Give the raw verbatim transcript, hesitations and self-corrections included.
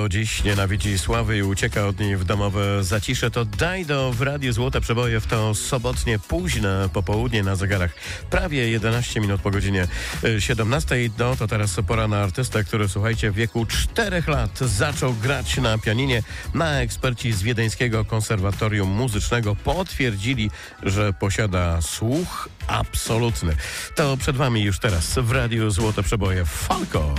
kto dziś nienawidzi sławy i ucieka od niej w domowe zacisze, to daj do w Radiu Złote Przeboje w to sobotnie późne popołudnie na zegarach. Prawie jedenaście minut po godzinie siedemnastej. No to teraz pora na artystę, który, słuchajcie, w wieku czterech lat zaczął grać na pianinie. Na eksperci z Wiedeńskiego Konserwatorium Muzycznego potwierdzili, że posiada słuch absolutny. To przed wami już teraz w Radiu Złote Przeboje Falco.